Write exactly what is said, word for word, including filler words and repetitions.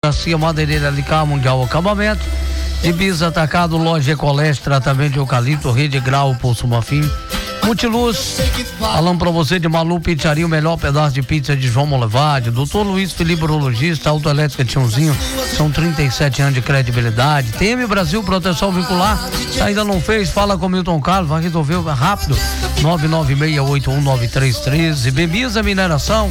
Advocacia Madeireira de Carro Mundial Acabamento, de Bis Atacado, Loja Ecoleste, tratamento de eucalipto, Rede Grau, Pulso Mafim, Multiluz, falando pra você de Malu Pizzaria, o melhor pedaço de pizza de João Molevade, doutor Luiz Felipe Urologista, Autoelétrica Tiãozinho, são trinta e sete anos de credibilidade. T M Brasil, proteção vincular, se ainda não fez, fala com o Milton Carlos, vai resolver rápido, nove nove seis oito um nove três um três, Bebisa Mineração,